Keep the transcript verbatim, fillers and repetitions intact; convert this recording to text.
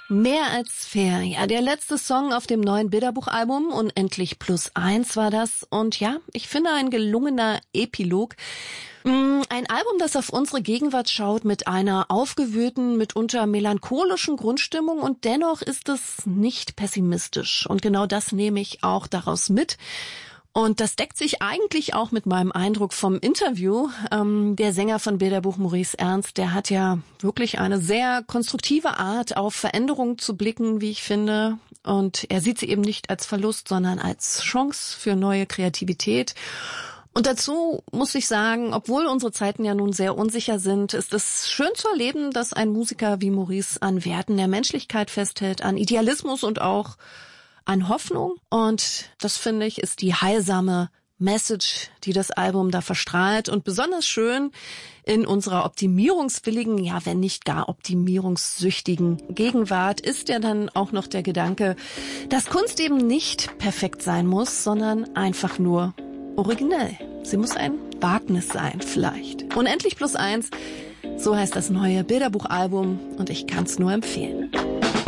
Mehr als fair. Ja, der letzte Song auf dem neuen Bilderbuchalbum, Unendlich plus eins war das. Und ja, ich finde ein gelungener Epilog. Ein Album, das auf unsere Gegenwart schaut mit einer aufgewühlten, mitunter melancholischen Grundstimmung und dennoch ist es nicht pessimistisch. Und genau das nehme ich auch daraus mit. Und das deckt sich eigentlich auch mit meinem Eindruck vom Interview. Ähm, der Sänger von Bilderbuch, Maurice Ernst, der hat ja wirklich eine sehr konstruktive Art, auf Veränderungen zu blicken, wie ich finde. Und er sieht sie eben nicht als Verlust, sondern als Chance für neue Kreativität. Und dazu muss ich sagen, obwohl unsere Zeiten ja nun sehr unsicher sind, ist es schön zu erleben, dass ein Musiker wie Maurice an Werten der Menschlichkeit festhält, an Idealismus und auch an Hoffnung. Und das, finde ich, ist die heilsame Message, die das Album da verstrahlt. Und besonders schön in unserer optimierungswilligen, ja wenn nicht gar optimierungssüchtigen Gegenwart ist ja dann auch noch der Gedanke, dass Kunst eben nicht perfekt sein muss, sondern einfach nur originell. Sie muss ein Wagnis sein, vielleicht. Unendlich plus eins, so heißt das neue Bilderbuchalbum und ich kann es nur empfehlen.